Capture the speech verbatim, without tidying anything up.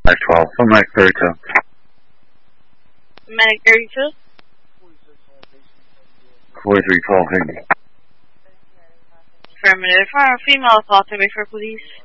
five twelve, from Medic thirty-two. Medic thirty-two? forty-three twelve, Higgins. Affirmative. For a female assault to be for police.